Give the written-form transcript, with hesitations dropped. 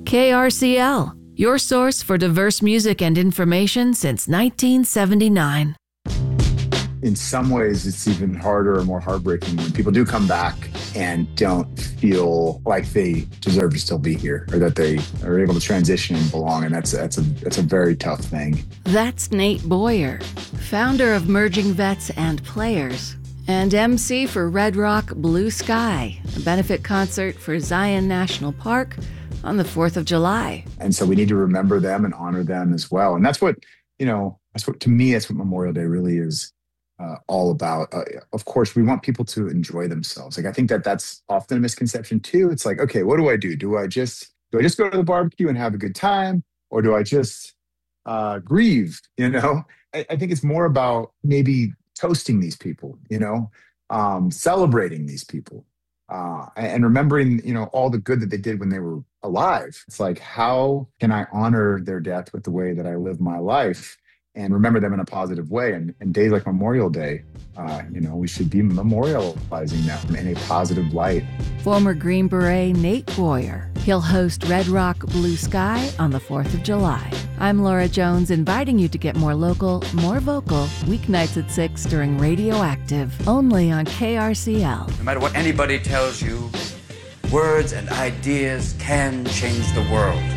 KRCL, your source for diverse music and information since 1979. In some ways, it's even harder or more heartbreaking when people do come back and don't feel like they deserve to still be here, or that they are able to transition and belong. And that's a very tough thing. That's Nate Boyer, founder of Merging Vets and Players, and MC for Red Rock Blue Sky, a benefit concert for Zion National Park on the 4th of July. And so we need to remember them and honor them as well. And that's what, to me, that's what Memorial Day really is all about. Of course, we want people to enjoy themselves. Like, I think that's often a misconception too. It's like, okay, what do I do? Do I just go to the barbecue and have a good time? Or do I just grieve? I think it's more about maybe toasting these people, celebrating these people, and remembering, all the good that they did when they were alive. It's like, how can I honor their death with the way that I live my life and remember them in a positive way? And days like Memorial Day, we should be memorializing them in a positive light. Former Green Beret Nate Boyer. He'll host Red Rock Blue Sky on the 4th of July. I'm Laura Jones, inviting you to get more local, more vocal, weeknights at 6 during Radioactive, only on KRCL. No matter what anybody tells you, words and ideas can change the world.